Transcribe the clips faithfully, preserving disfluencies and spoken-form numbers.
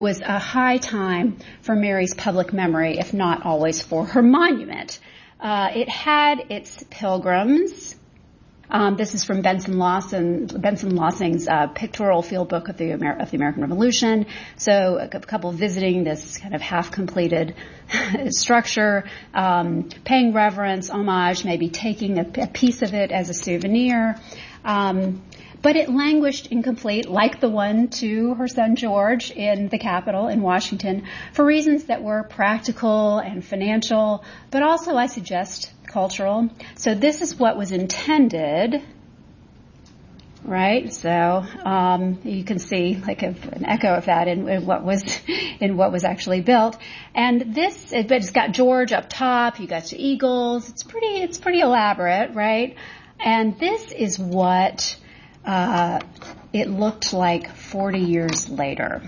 was a high time for Mary's public memory, if not always for her monument. Uh, it had its pilgrims. Um, this is from Benson Lawson, Benson Lossing's uh, pictorial field book of the, Amer- of the American Revolution. So a couple visiting this kind of half-completed structure, um, paying reverence, homage, maybe taking a, a piece of it as a souvenir. Um, But it languished incomplete, like the one to her son George in the Capitol in Washington, for reasons that were practical and financial, but also, I suggest, cultural. So this is what was intended, right? So um, you can see like a, an echo of that in, in what was in what was actually built. And this, it, it's got George up top. You got the eagles. It's pretty. It's pretty elaborate, right? And this is what Uh, it looked like forty years later,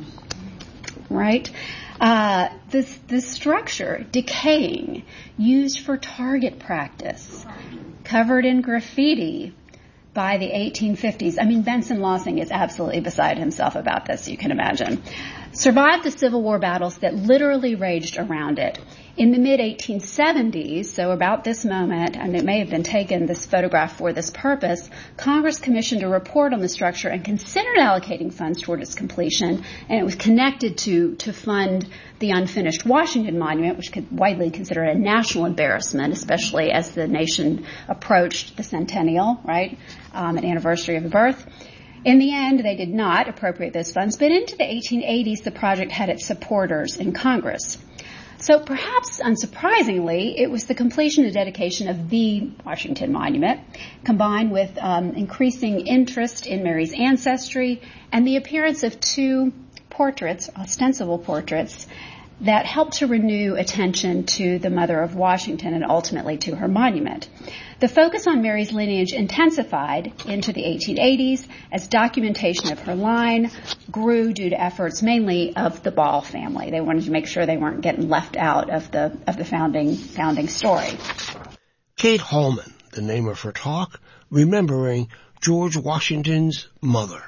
right? Uh, this, this structure, decaying, used for target practice, covered in graffiti by the eighteen fifties. I mean, Benson Lossing is absolutely beside himself about this, you can imagine. Survived the Civil War battles that literally raged around it. In the mid eighteen seventies, so about this moment, and it may have been taken, this photograph, for this purpose, Congress commissioned a report on the structure and considered allocating funds toward its completion, and it was connected to, to fund the unfinished Washington Monument, which could widely considered a national embarrassment, especially as the nation approached the centennial, right, um, an anniversary of the birth. In the end, they did not appropriate those funds, but into the eighteen eighties, the project had its supporters in Congress. So perhaps unsurprisingly, it was the completion and dedication of the Washington Monument, combined with um, increasing interest in Mary's ancestry and the appearance of two portraits, ostensible portraits, that helped to renew attention to the Mother of Washington and ultimately to her monument. The focus on Mary's lineage intensified into the eighteen eighties as documentation of her line grew due to efforts mainly of the Ball family. They wanted to make sure they weren't getting left out of the of the founding founding story. Kate Hallman, the name of her talk, remembering George Washington's mother.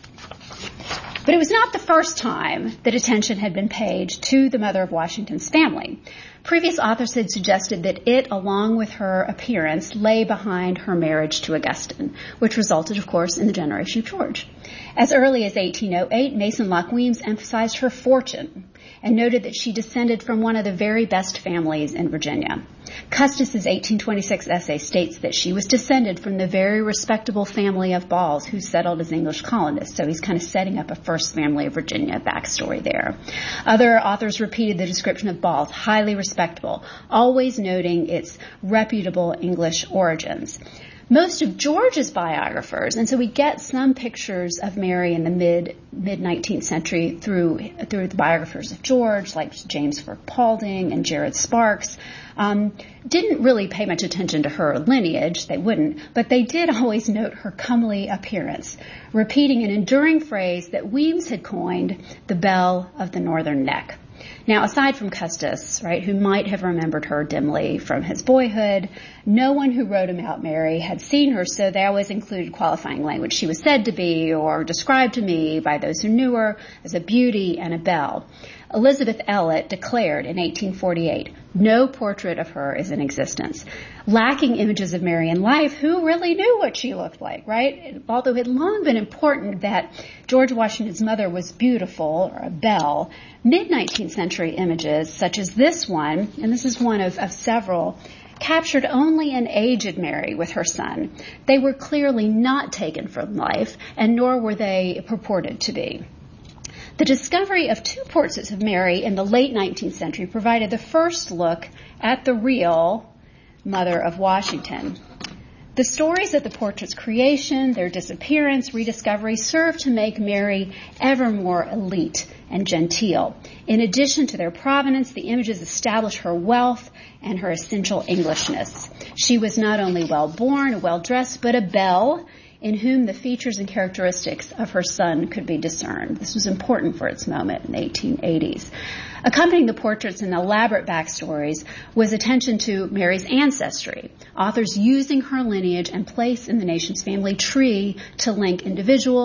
But it was not the first time that attention had been paid to the Mother of Washington's family. Previous authors had suggested that it, along with her appearance, lay behind her marriage to Augustine, which resulted, of course, in the generation of George. As early as eighteen oh eight, Mason Locke Weems emphasized her fortune and noted that she descended from one of the very best families in Virginia. Custis's eighteen twenty-six essay states that she was descended from the very respectable family of Balls who settled as English colonists. So he's kind of setting up a first family of Virginia backstory there. Other authors repeated the description of Balls, highly respectable, always noting its reputable English origins. Most of George's biographers, and so we get some pictures of Mary in the mid mid nineteenth century through through the biographers of George, like James Ford Paulding and Jared Sparks, um, didn't really pay much attention to her lineage. They wouldn't, but they did always note her comely appearance, repeating an enduring phrase that Weems had coined, the belle of the northern neck. Now, aside from Custis, right, who might have remembered her dimly from his boyhood, no one who wrote about Mary had seen her, so they always included qualifying language. She was said to be, or described to me by those who knew her, as a beauty and a belle. Elizabeth Elliot declared in eighteen forty-eight, no portrait of her is in existence. Lacking images of Mary in life, who really knew what she looked like, right? Although it had long been important that George Washington's mother was beautiful, or a belle, mid-nineteenth century images, such as this one, and this is one of, of several, captured only an aged Mary with her son. They were clearly not taken from life, and nor were they purported to be. The discovery of two portraits of Mary in the late nineteenth century provided the first look at the real Mother of Washington. The stories of the portraits' creation, their disappearance, rediscovery served to make Mary ever more elite and genteel. In addition to their provenance, the images establish her wealth and her essential Englishness. She was not only well-born, well-dressed, but a belle in whom the features and characteristics of her son could be discerned. This was important for its moment in the eighteen eighties. Accompanying the portraits and elaborate backstories was attention to Mary's ancestry, authors using her lineage and place in the nation's family tree to link individual,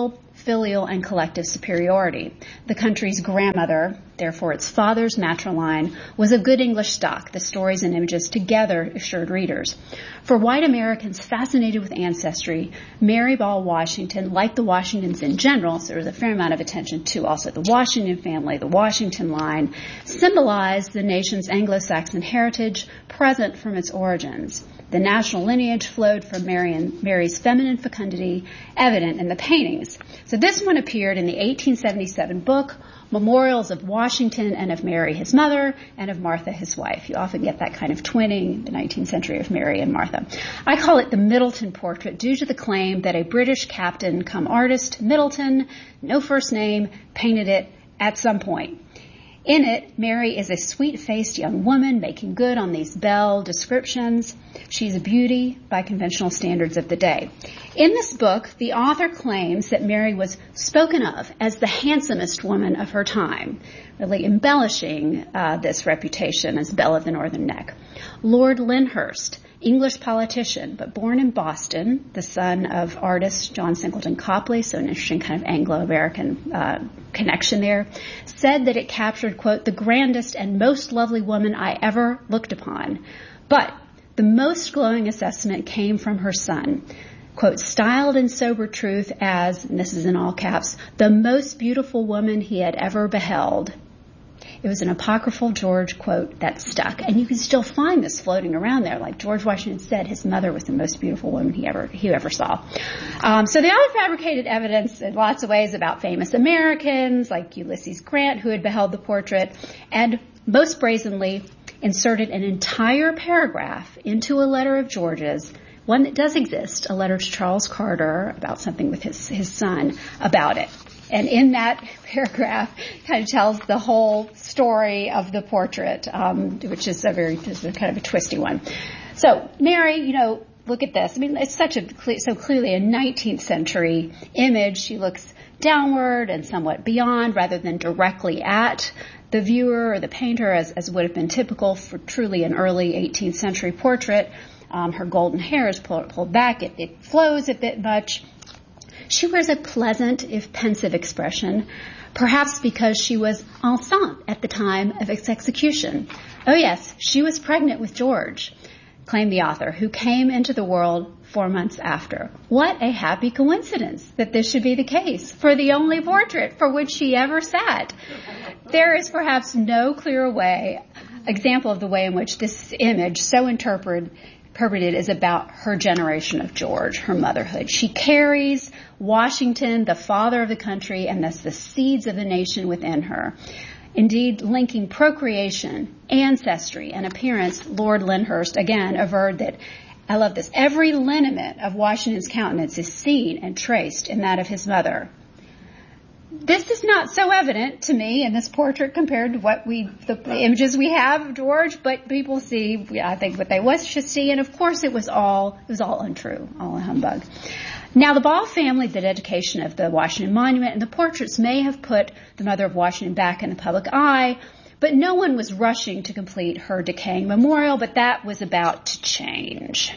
filial and collective superiority. The country's grandmother, therefore its father's matriline, was of good English stock. The stories and images together assured readers. For white Americans fascinated with ancestry, Mary Ball Washington, like the Washingtons in general, so there was a fair amount of attention to also the Washington family, the Washington line, symbolized the nation's Anglo-Saxon heritage present from its origins. The national lineage flowed from Mary and Mary's feminine fecundity, evident in the paintings. So this one appeared in the eighteen seventy-seven book, Memorials of Washington and of Mary, his mother, and of Martha, his wife. You often get that kind of twinning in the nineteenth century of Mary and Martha. I call it the Middleton portrait due to the claim that a British captain come artist, Middleton, no first name, painted it at some point. In it, Mary is a sweet-faced young woman making good on these Bell descriptions. She's a beauty by conventional standards of the day. In this book, the author claims that Mary was spoken of as the handsomest woman of her time, really embellishing uh, this reputation as Belle of the Northern Neck. Lord Lyndhurst, English politician, but born in Boston, the son of artist John Singleton Copley, so an interesting kind of Anglo-American uh, connection there, said that it captured, quote, the grandest and most lovely woman I ever looked upon. But the most glowing assessment came from her son, quote, styled in sober truth as, and this is in all caps, the most beautiful woman he had ever beheld. It was an apocryphal George quote that stuck. And you can still find this floating around there. Like George Washington said, his mother was the most beautiful woman he ever he ever saw. Um, so the author fabricated evidence in lots of ways about famous Americans, like Ulysses Grant, who had beheld the portrait, and most brazenly inserted an entire paragraph into a letter of George's, one that does exist, a letter to Charles Carter about something with his, his son about it. And in that paragraph kind of tells the whole story of the portrait, um, which is a very, is a kind of a twisty one. So Mary, you know, look at this. I mean, it's such a, so clearly a nineteenth century image. She looks downward and somewhat beyond rather than directly at the viewer or the painter, as, as would have been typical for truly an early eighteenth century portrait. Um, her golden hair is pulled, pulled back. It, it flows a bit much. She wears a pleasant, if pensive, expression, perhaps because she was enceinte at the time of its execution. Oh yes, she was pregnant with George, claimed the author, who came into the world four months after. What a happy coincidence that this should be the case for the only portrait for which she ever sat. There is perhaps no clearer way, example of the way in which this image, so interpreted, interpreted is about her generation of George, her motherhood. She carries Washington, the father of the country, and thus the seeds of the nation within her. Indeed, linking procreation, ancestry, and appearance, Lord Lyndhurst again averred that, I love this, every lineament of Washington's countenance is seen and traced in that of his mother. This is not so evident to me in this portrait compared to what we, the, the images we have of George, but people see, I think, what they wish to see, and of course it was all, it was all untrue, all a humbug. Now, the Ball family, the dedication of the Washington Monument and the portraits may have put the mother of Washington back in the public eye, but no one was rushing to complete her decaying memorial, but that was about to change.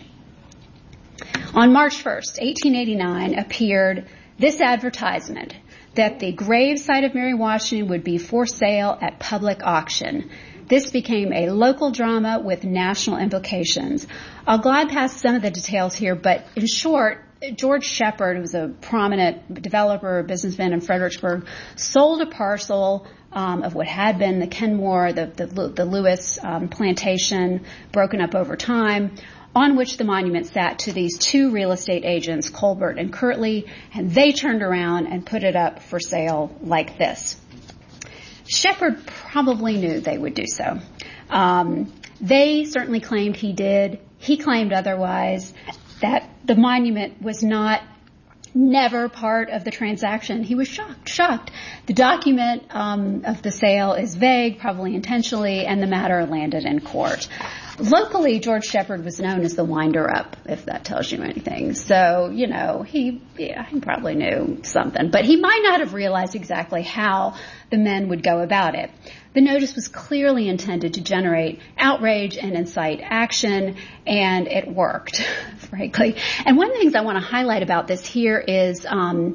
On March first, eighteen eighty-nine, appeared this advertisement that the gravesite of Mary Washington would be for sale at public auction. This became a local drama with national implications. I'll glide past some of the details here, but in short, George Shepard, who was a prominent developer, businessman in Fredericksburg, sold a parcel um, of what had been the Kenmore, the, the, the Lewis um, plantation, broken up over time, on which the monument sat, to these two real estate agents, Colbert and Kirtley, and they turned around and put it up for sale like this. Shepard probably knew they would do so. Um, they certainly claimed he did. He claimed otherwise, that the monument was not, never part of the transaction. He was shocked, shocked. The document um, of the sale is vague, probably intentionally, and the matter landed in court. Locally, George Shepard was known as the winder-up, if that tells you anything. So, you know, he, yeah, he probably knew something. But he might not have realized exactly how the men would go about it. The notice was clearly intended to generate outrage and incite action, and it worked, frankly. And one of the things I want to highlight about this here is um,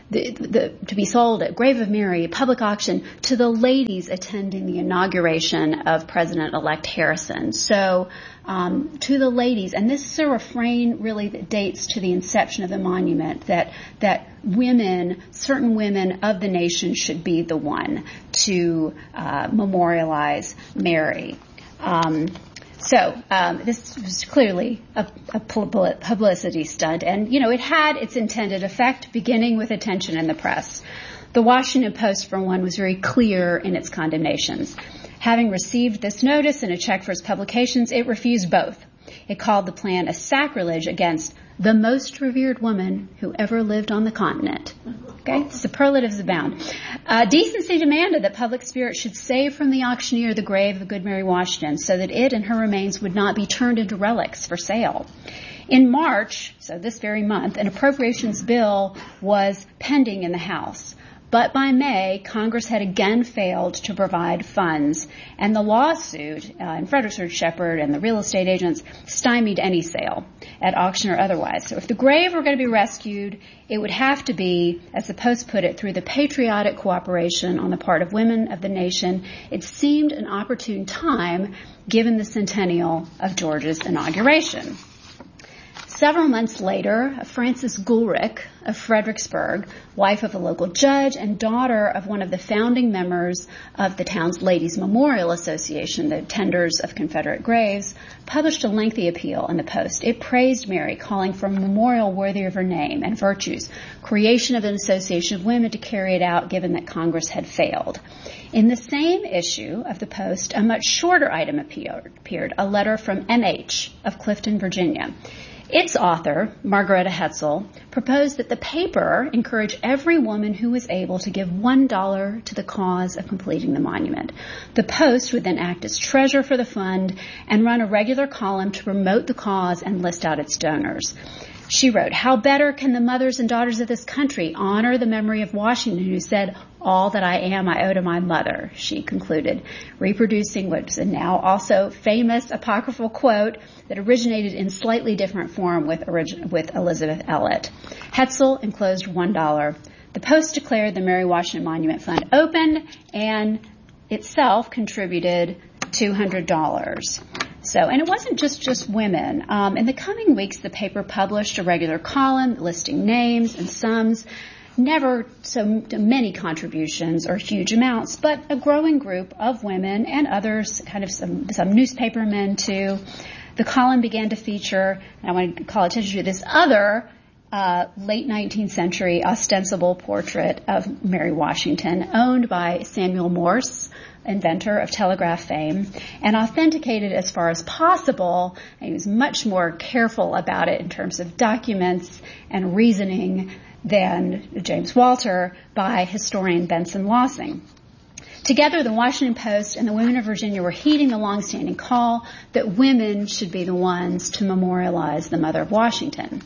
the, the, to be sold at Grave of Mary, public auction, to the ladies attending the inauguration of President-elect Harrison. So um, to the ladies, and this is a refrain really that dates to the inception of the monument, that that women, certain women of the nation should be the one to uh, memorialize Mary. Um, So um, this was clearly a, a publicity stunt, and you know it had its intended effect, beginning with attention in the press. The Washington Post, for one, was very clear in its condemnations. Having received this notice and a check for its publications, it refused both. It called the plan a sacrilege against the most revered woman who ever lived on the continent. Okay, superlatives abound. Uh, decency demanded that public spirit should save from the auctioneer the grave of Good Mary Washington so that it and her remains would not be turned into relics for sale. In March, so this very month, an appropriations bill was pending in the House. But by May, Congress had again failed to provide funds, and the lawsuit uh, in Fredericksburg, Shepherd, and the real estate agents stymied any sale, at auction or otherwise. So if the grave were going to be rescued, it would have to be, as the Post put it, through the patriotic cooperation on the part of women of the nation. It seemed an opportune time, given the centennial of George's inauguration. Several months later, Frances Gulrich of Fredericksburg, wife of a local judge and daughter of one of the founding members of the town's Ladies Memorial Association, the tenders of Confederate graves, published a lengthy appeal in the Post. It praised Mary, calling for a memorial worthy of her name and virtues, creation of an association of women to carry it out, given that Congress had failed. In the same issue of the Post, a much shorter item appeared, a letter from M H of Clifton, Virginia. Its author, Margaretta Hetzel, proposed that the paper encourage every woman who was able to give one dollar to the cause of completing the monument. The Post would then act as treasurer for the fund and run a regular column to promote the cause and list out its donors. She wrote, "How better can the mothers and daughters of this country honor the memory of Washington, who said, 'All that I am I owe to my mother,'" she concluded, reproducing what is a now also famous apocryphal quote that originated in slightly different form with, origi- with Elizabeth Elliot. Hetzel enclosed one dollar. The Post declared the Mary Washington Monument Fund open and itself contributed two hundred dollars. So, and it wasn't just, just women. Um, in the coming weeks, the paper published a regular column listing names and sums. Never so many contributions or huge amounts, but a growing group of women and others, kind of some, some newspapermen too. The column began to feature, and I want to call attention to this other uh, late nineteenth century ostensible portrait of Mary Washington, owned by Samuel Morse, inventor of telegraph fame, and authenticated as far as possible. And he was much more careful about it in terms of documents and reasoning than James Walter, by historian Benson Lossing. Together, the Washington Post and the Women of Virginia were heeding the longstanding call that women should be the ones to memorialize the mother of Washington.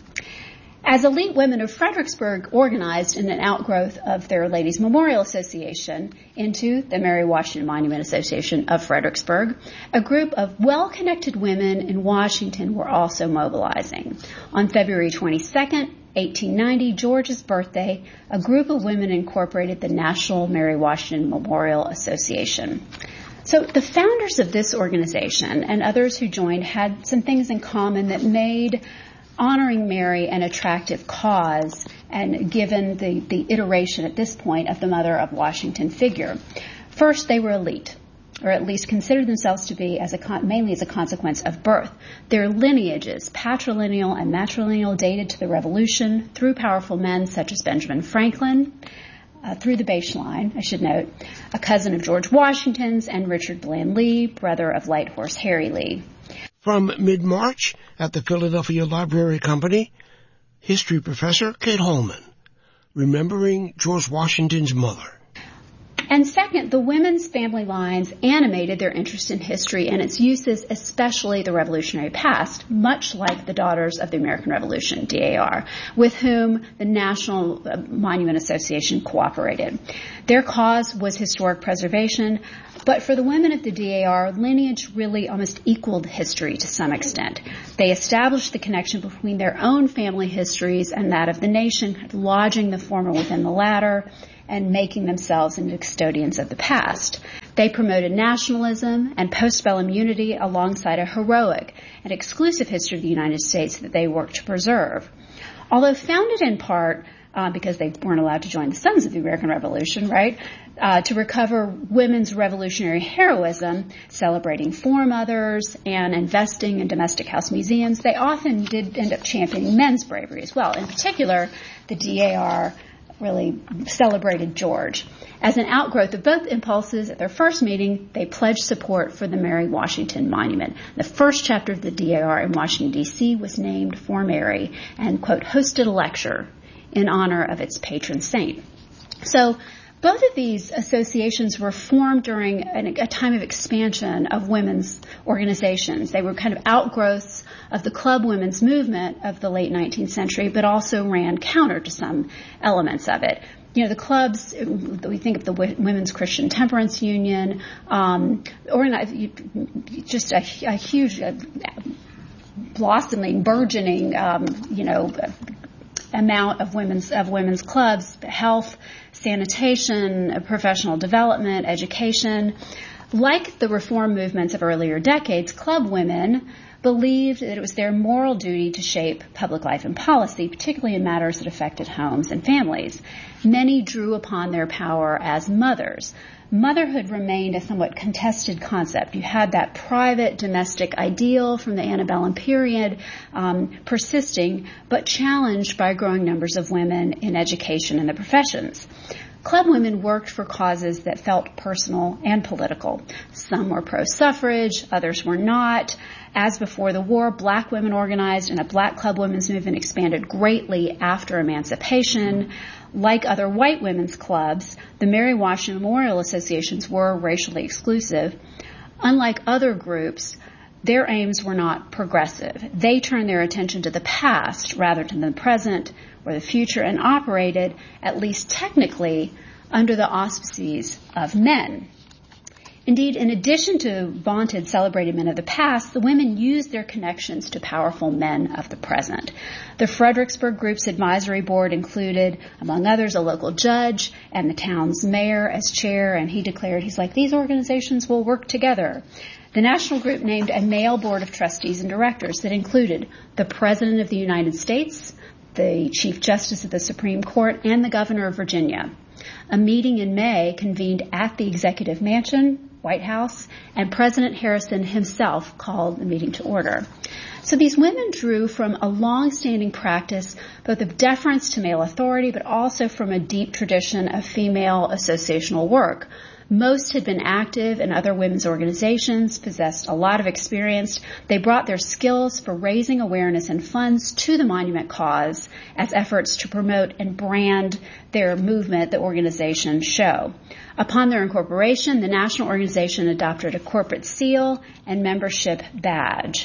As elite women of Fredericksburg organized in an outgrowth of their Ladies Memorial Association into the Mary Washington Monument Association of Fredericksburg, a group of well-connected women in Washington were also mobilizing. On February twenty-second, eighteen ninety, George's birthday, a group of women incorporated the National Mary Washington Memorial Association. So the founders of this organization and others who joined had some things in common that made honoring Mary an attractive cause, and given the, the iteration at this point of the Mother of Washington figure. First, they were elite, or at least considered themselves to be as a con- mainly as a consequence of birth. Their lineages, patrilineal and matrilineal, dated to the Revolution through powerful men such as Benjamin Franklin, uh, through the Bache line, I should note, a cousin of George Washington's, and Richard Bland Lee, brother of Light Horse Harry Lee. From mid-March at the Philadelphia Library Company, history professor Kate Holman, remembering George Washington's mother. And second, the women's family lines animated their interest in history and its uses, especially the Revolutionary past, much like the Daughters of the American Revolution, D A R, with whom the National Monument Association cooperated. Their cause was historic preservation, but for the women of the D A R, lineage really almost equaled history to some extent. They established the connection between their own family histories and that of the nation, lodging the former within the latter, and making themselves into custodians of the past. They promoted nationalism and postbellum unity alongside a heroic and exclusive history of the United States that they worked to preserve. Although founded in part uh, because they weren't allowed to join the Sons of the American Revolution, right, uh, to recover women's revolutionary heroism, celebrating foremothers and investing in domestic house museums, they often did end up championing men's bravery as well. In particular, the D A R really celebrated George. As an outgrowth of both impulses, at their first meeting, they pledged support for the Mary Washington Monument. The first chapter of the D A R in Washington, D C was named for Mary and, quote, hosted a lecture in honor of its patron saint. So both of these associations were formed during an, a time of expansion of women's organizations. They were kind of outgrowths of the club women's movement of the late nineteenth century, but also ran counter to some elements of it. You know, the clubs, we think of the Women's Christian Temperance Union, um, or just a, a huge, uh, blossoming, burgeoning, um, you know, amount of women's of women's clubs, health, sanitation, professional development, education. Like the reform movements of earlier decades, club women believed that it was their moral duty to shape public life and policy, particularly in matters that affected homes and families. Many drew upon their power as mothers. Motherhood remained a somewhat contested concept. You had that private domestic ideal from the antebellum period um, persisting, but challenged by growing numbers of women in education and the professions. Club women worked for causes that felt personal and political. Some were pro-suffrage, others were not. As before the war, black women organized, and a black club women's movement expanded greatly after emancipation. Like other white women's clubs, the Mary Washington Memorial Associations were racially exclusive. Unlike other groups, their aims were not progressive. They turned their attention to the past rather than the present or the future, and operated, at least technically, under the auspices of men. Indeed, in addition to vaunted, celebrated men of the past, the women used their connections to powerful men of the present. The Fredericksburg Group's advisory board included, among others, a local judge and the town's mayor as chair, and he declared, he's like, these organizations will work together. The national group named a male board of trustees and directors that included the President of the United States, the Chief Justice of the Supreme Court, and the Governor of Virginia. A meeting in May convened at the Executive Mansion, White House, and President Harrison himself called the meeting to order. So these women drew from a long-standing practice both of deference to male authority, but also from a deep tradition of female associational work. Most had been active in other women's organizations, possessed a lot of experience. They brought their skills for raising awareness and funds to the monument cause as efforts to promote and brand their movement, the organization, show. Upon their incorporation, the national organization adopted a corporate seal and membership badge.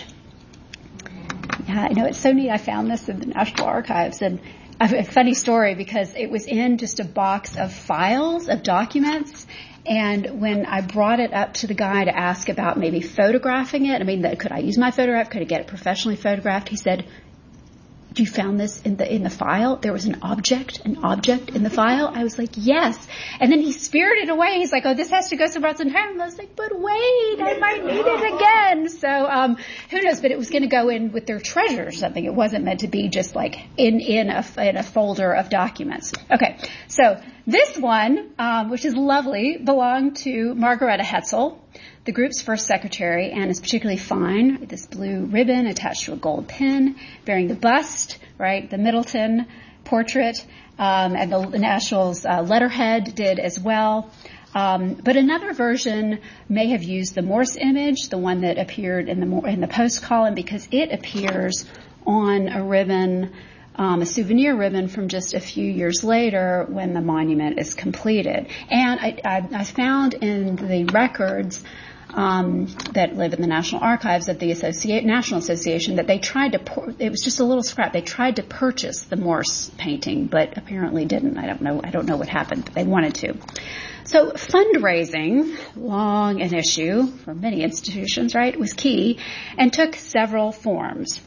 Yeah, I know, it's so neat. I found this in the National Archives, and a funny story because it was in just a box of files, of documents. And when I brought it up to the guy to ask about maybe photographing it, I mean, could I use my photograph? Could I get it professionally photographed? He said, you found this in the in the file? There was an object, an object in the file? I was like, yes. And then he spirited away. He's like, oh, this has to go somewhere else in time. And I was like, but wait, I might need it again. So um, who knows? But it was going to go in with their treasure or something. It wasn't meant to be just like in, in, a, in a folder of documents. Okay, so this one, um, which is lovely, belonged to Margaretta Hetzel, the group's first secretary, and is particularly fine with this blue ribbon attached to a gold pin, bearing the bust, right, the Middleton portrait, um, and the National's uh, letterhead did as well. Um, but another version may have used the Morse image, the one that appeared in the in the post column, because it appears on a ribbon um, a souvenir ribbon from just a few years later when the monument is completed. And I, I, I found in the records um, that live in the National Archives of the Associate, National Association that they tried to, pour, it was just a little scrap, they tried to purchase the Morse painting, but apparently didn't. I don't know, I don't know what happened, but they wanted to. So fundraising, long an issue for many institutions, right, was key and took several forms.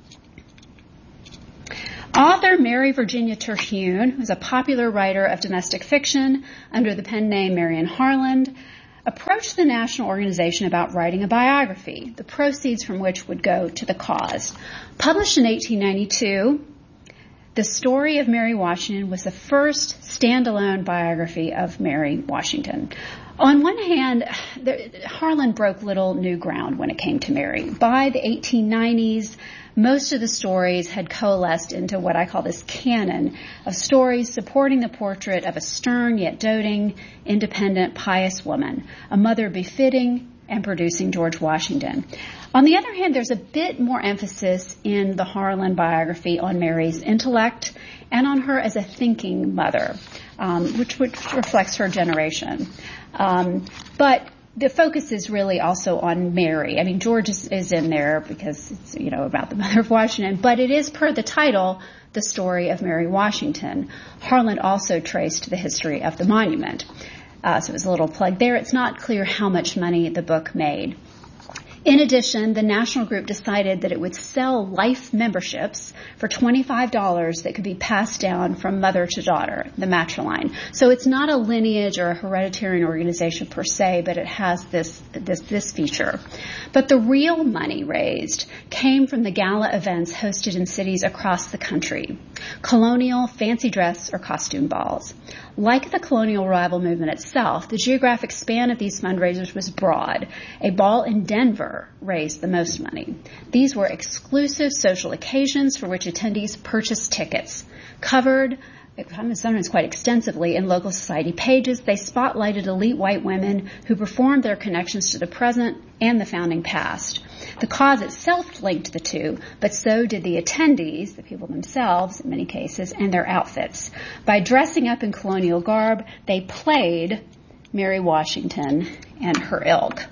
Author Mary Virginia Terhune, who's a popular writer of domestic fiction under the pen name Marion Harland, approached the national organization about writing a biography, the proceeds from which would go to the cause. Published in eighteen ninety-two, The Story of Mary Washington was the first standalone biography of Mary Washington. On one hand, there, Harlan broke little new ground when it came to Mary. By the eighteen nineties, most of the stories had coalesced into what I call this canon of stories supporting the portrait of a stern yet doting, independent, pious woman, a mother befitting and producing George Washington. On the other hand, there's a bit more emphasis in the Harlan biography on Mary's intellect and on her as a thinking mother, um, which, which reflects her generation. Um, but the focus is really also on Mary. I mean, George is, is in there because it's, you know, about the mother of Washington, but it is, per the title, The Story of Mary Washington. Harlan also traced the history of the monument. Uh, so it was a little plug there. It's not clear how much money the book made. In addition, the national group decided that it would sell life memberships for twenty-five dollars that could be passed down from mother to daughter, the matriline. So it's not a lineage or a hereditary organization per se, but it has this, this, this feature. But the real money raised came from the gala events hosted in cities across the country. Colonial, fancy dress, or costume balls. Like the colonial revival movement itself, the geographic span of these fundraisers was broad. A ball in Denver raised the most money. These were exclusive social occasions for which attendees purchased tickets. Covered, sometimes quite extensively, in local society pages, they spotlighted elite white women who performed their connections to the present and the founding past. The cause itself linked the two, but so did the attendees, the people themselves in many cases, and their outfits. By dressing up in colonial garb, they played Mary Washington and her ilk.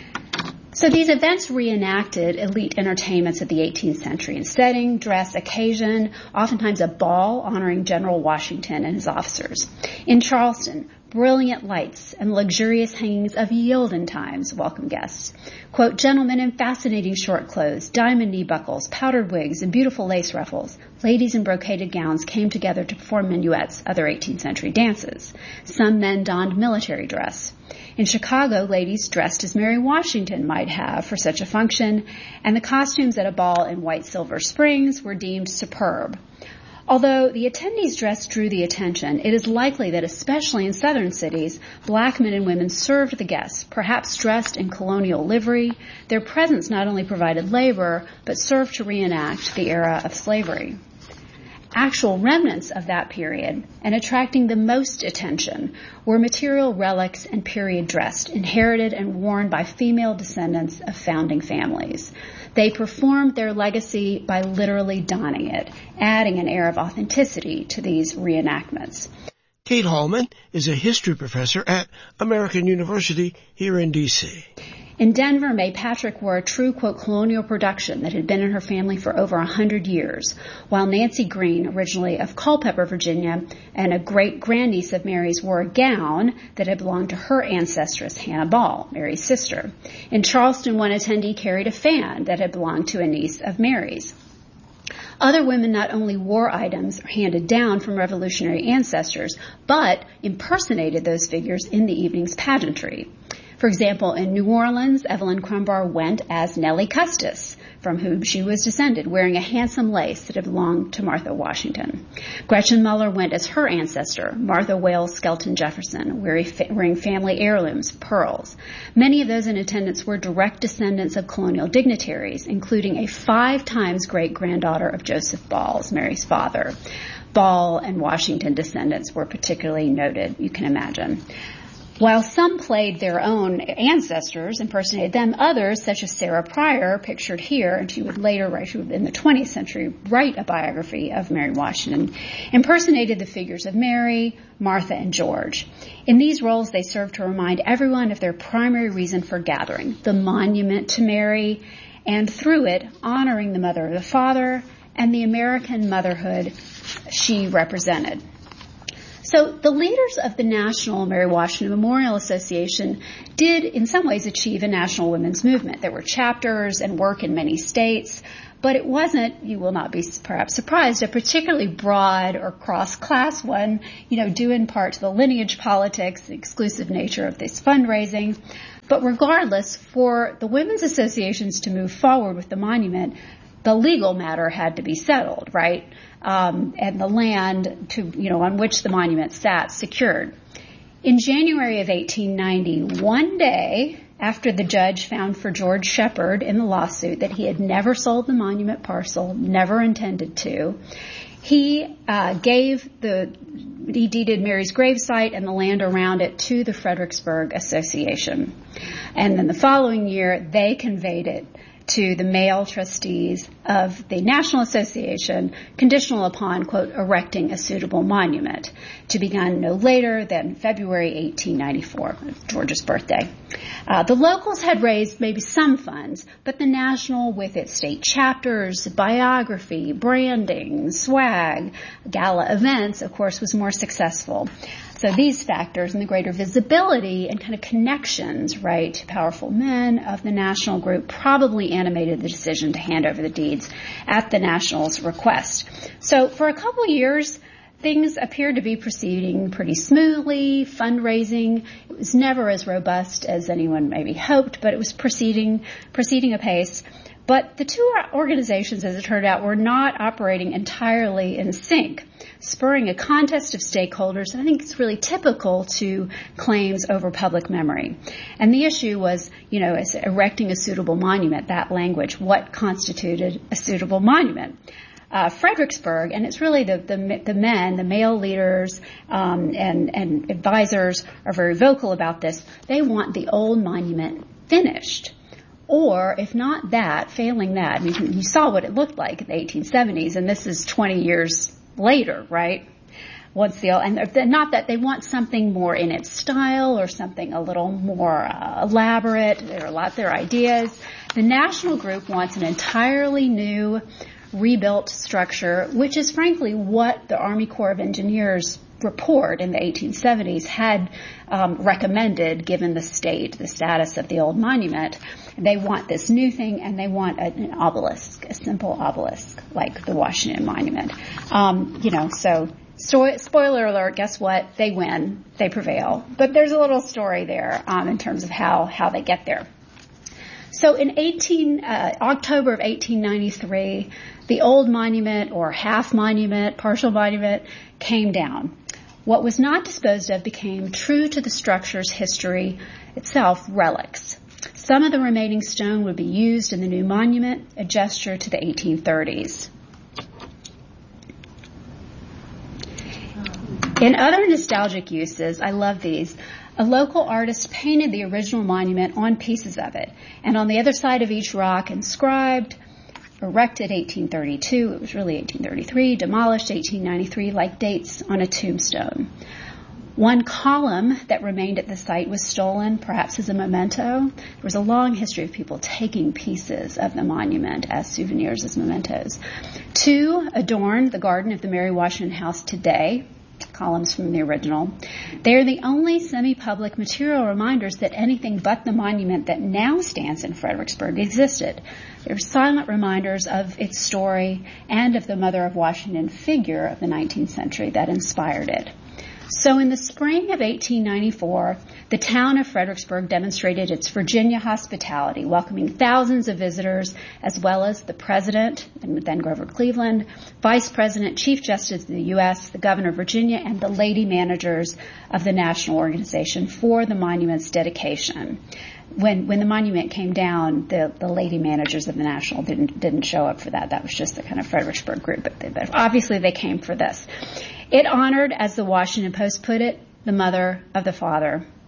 So these events reenacted elite entertainments of the eighteenth century in setting, dress, occasion, oftentimes a ball honoring General Washington and his officers. In Charleston, brilliant lights and luxurious hangings of Yilden times welcome guests. Quote, gentlemen in fascinating short clothes, diamond knee buckles, powdered wigs, and beautiful lace ruffles. Ladies in brocaded gowns came together to perform minuets, other eighteenth century dances. Some men donned military dress. In Chicago, ladies dressed as Mary Washington might have for such a function, and the costumes at a ball in White Silver Springs were deemed superb. Although the attendees' dress drew the attention, it is likely that, especially in southern cities, black men and women served the guests, perhaps dressed in colonial livery. Their presence not only provided labor, but served to reenact the era of slavery. Actual remnants of that period, and attracting the most attention, were material relics and period dress, inherited and worn by female descendants of founding families. They performed their legacy by literally donning it, adding an air of authenticity to these reenactments. Kate Hallman is a history professor at American University here in D C In Denver, May Patrick wore a true, quote, colonial production that had been in her family for over a hundred years, while Nancy Green, originally of Culpeper, Virginia, and a great-grandniece of Mary's, wore a gown that had belonged to her ancestress, Hannah Ball, Mary's sister. In Charleston, one attendee carried a fan that had belonged to a niece of Mary's. Other women not only wore items handed down from revolutionary ancestors, but impersonated those figures in the evening's pageantry. For example, in New Orleans, Evelyn Crumbar went as Nellie Custis, from whom she was descended, wearing a handsome lace that had belonged to Martha Washington. Gretchen Muller went as her ancestor, Martha Wales Skelton Jefferson, wearing family heirlooms, pearls. Many of those in attendance were direct descendants of colonial dignitaries, including a five times great-granddaughter of Joseph Ball, Mary's father. Ball and Washington descendants were particularly noted, you can imagine. While some played their own ancestors, impersonated them, others, such as Sarah Pryor, pictured here, and she would later write, she would in the twentieth century write a biography of Mary Washington, impersonated the figures of Mary, Martha, and George. In these roles, they served to remind everyone of their primary reason for gathering, the monument to Mary, and through it, honoring the mother of the father and the American motherhood she represented. So the leaders of the National Mary Washington Memorial Association did, in some ways, achieve a national women's movement. There were chapters and work in many states, but it wasn't, you will not be perhaps surprised, a particularly broad or cross-class one, you know, due in part to the lineage politics, the exclusive nature of this fundraising. But regardless, for the women's associations to move forward with the monument, the legal matter had to be settled, right? Um, and the land to, you know, on which the monument sat secured. In January of eighteen ninety, one day after the judge found for George Shepard in the lawsuit that he had never sold the monument parcel, never intended to, he uh, gave the, he deeded Mary's gravesite and the land around it to the Fredericksburg Association. And then the following year, they conveyed it to the male trustees of the National Association, conditional upon, quote, erecting a suitable monument, to be done no later than February eighteen ninety-four, George's birthday. Uh, the locals had raised maybe some funds, but the National, with its state chapters, biography, branding, swag, gala events, of course, was more successful. So these factors and the greater visibility and kind of connections, right, to powerful men of the National group probably animated the decision to hand over the deeds at the National's request. So for a couple years, things appeared to be proceeding pretty smoothly. Fundraising, it was never as robust as anyone maybe hoped, but it was proceeding, proceeding apace. But the two organizations, as it turned out, were not operating entirely in sync, spurring a contest of stakeholders. I think it's really typical to claims over public memory. And the issue was, you know, as erecting a suitable monument, that language, what constituted a suitable monument. Uh, Fredericksburg, and it's really the, the, the men, the male leaders um, and, and advisors are very vocal about this. They want the old monument finished. Or, if not that, failing that, I mean, you saw what it looked like in the eighteen seventies, and this is twenty years later, right? Once the, and not that they want something more in its style or something a little more uh, elaborate. There are a lot of their ideas. The National Group wants an entirely new, rebuilt structure, which is frankly what the Army Corps of Engineers report in the eighteen seventies had um, recommended, given the state, the status of the old monument. They want this new thing, and they want a, an obelisk, a simple obelisk, like the Washington Monument. Um, you know, so sto- spoiler alert, guess what? They win. They prevail. But there's a little story there um, in terms of how, how they get there. So in eighteen, uh, October of eighteen ninety-three, the old monument, or half monument, partial monument, came down. What was not disposed of became, true to the structure's history itself, relics. Some of the remaining stone would be used in the new monument, a gesture to the eighteen thirties. In other nostalgic uses, I love these, a local artist painted the original monument on pieces of it, and on the other side of each rock inscribed, erected eighteen thirty-two, it was really eighteen thirty-three, demolished eighteen ninety-three, like dates on a tombstone. One column that remained at the site was stolen, perhaps as a memento. There was a long history of people taking pieces of the monument as souvenirs, as mementos. Two adorn the garden of the Mary Washington House today, columns from the original. They are the only semi-public material reminders that anything but the monument that now stands in Fredericksburg existed. They're silent reminders of its story and of the Mother of Washington figure of the nineteenth century that inspired it. So in the spring of eighteen ninety-four, the town of Fredericksburg demonstrated its Virginia hospitality, welcoming thousands of visitors, as well as the president, and then Grover Cleveland, vice president, chief justice of the U S, the governor of Virginia, and the lady managers of the national organization for the monument's dedication. When when the monument came down, the, the lady managers of the National didn't didn't show up for that. That was just the kind of Fredericksburg group. But, they, but obviously they came for this. It honored, as the Washington Post put it, the mother of the father,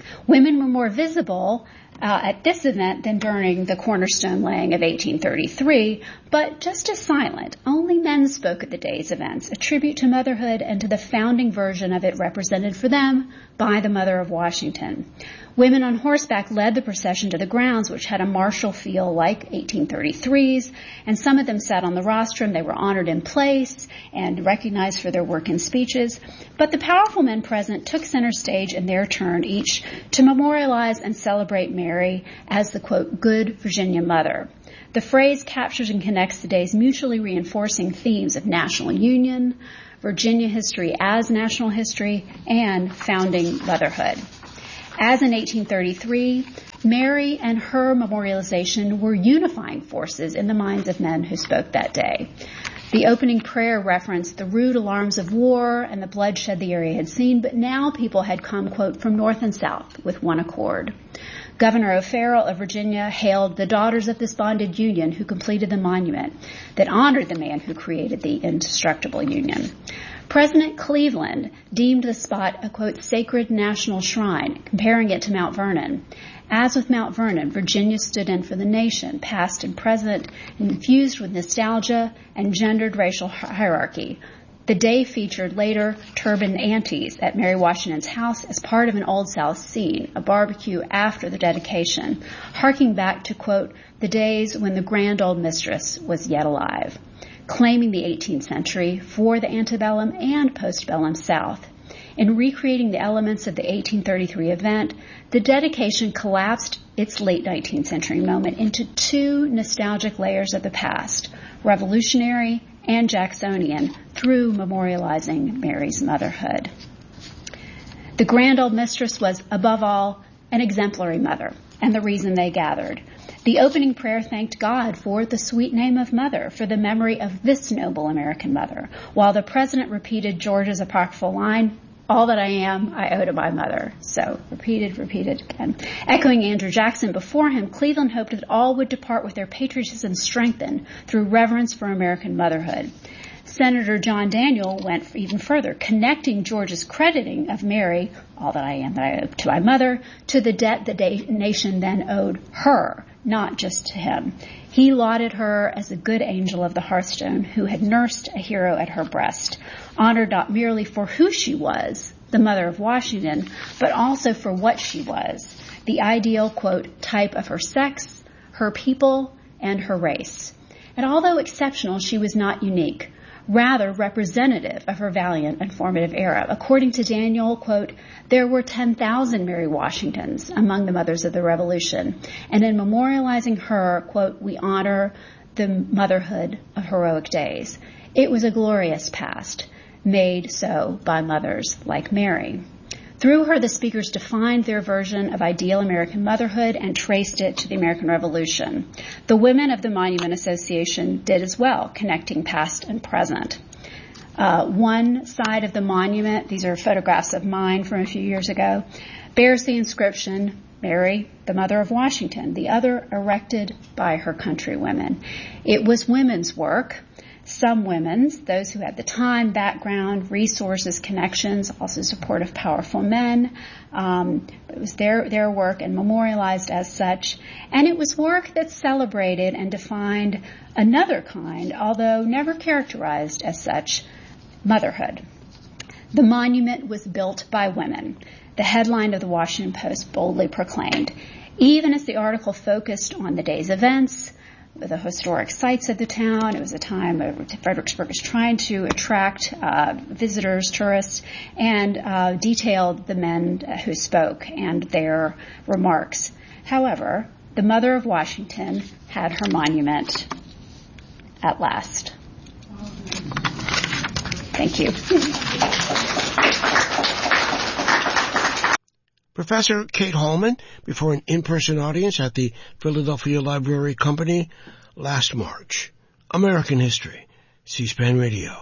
Women were more visible uh, at this event than during the cornerstone laying of eighteen thirty-three, but just as silent. Only men spoke at the day's events, a tribute to motherhood and to the founding version of it represented for them by the Mother of Washington. Women on horseback led the procession to the grounds, which had a martial feel like eighteen thirty-three's, and some of them sat on the rostrum. They were honored in place and recognized for their work and speeches. But the powerful men present took center stage in their turn, each to memorialize and celebrate Mary as the, quote, good Virginia mother. The phrase captures and connects the day's mutually reinforcing themes of national union, Virginia history as national history, and founding motherhood. As in eighteen thirty-three, Mary and her memorialization were unifying forces in the minds of men who spoke that day. The opening prayer referenced the rude alarms of war and the bloodshed the area had seen, but now people had come, quote, from north and south with one accord. Governor O'Farrell of Virginia hailed the daughters of this bonded union who completed the monument that honored the man who created the indestructible union. President Cleveland deemed the spot a, quote, sacred national shrine, comparing it to Mount Vernon. As with Mount Vernon, Virginia stood in for the nation, past and present, infused with nostalgia and gendered racial hierarchy. The day featured later turbaned aunties at Mary Washington's house as part of an Old South scene, a barbecue after the dedication, harking back to, quote, the days when the grand old mistress was yet alive, claiming the eighteenth century for the antebellum and postbellum South. In recreating the elements of the eighteen thirty-three event, the dedication collapsed its late nineteenth century moment into two nostalgic layers of the past, revolutionary and Jacksonian, through memorializing Mary's motherhood. The grand old mistress was, above all, an exemplary mother, and the reason they gathered. The opening prayer thanked God for the sweet name of mother, for the memory of this noble American mother, while the president repeated George's apocryphal line, all that I am, I owe to my mother. So, repeated, repeated again. Echoing Andrew Jackson before him, Cleveland hoped that all would depart with their patriotism strengthened through reverence for American motherhood. Senator John Daniel went even further, connecting George's crediting of Mary, all that I am, that I owe to my mother, to the debt the nation then owed her, not just to him. He lauded her as a good angel of the hearthstone who had nursed a hero at her breast, honored not merely for who she was, the mother of Washington, but also for what she was, the ideal, quote, type of her sex, her people, and her race. And although exceptional, she was not unique, rather representative of her valiant and formative era. According to Daniel, quote, there were ten thousand Mary Washingtons among the mothers of the Revolution, and in memorializing her, quote, we honor the motherhood of heroic days. It was a glorious past, made so by mothers like Mary. Through her, the speakers defined their version of ideal American motherhood and traced it to the American Revolution. The women of the Monument Association did as well, connecting past and present. Uh, one side of the monument, these are photographs of mine from a few years ago, bears the inscription, Mary, the Mother of Washington, the other erected by her countrywomen. It was women's work. Some women's, those who had the time, background, resources, connections, also support of powerful men. Um, it was their, their work and memorialized as such. And it was work that celebrated and defined another kind, although never characterized as such, motherhood. The monument was built by women. The headline of the Washington Post boldly proclaimed, even as the article focused on the day's events, the historic sites of the town. It was a time of Fredericksburg was trying to attract uh, visitors, tourists, and uh, detailed the men who spoke and their remarks. However, the Mother of Washington had her monument at last. Thank you. Professor Kate Holman before an in-person audience at the Philadelphia Library Company last March. American History, C-SPAN Radio.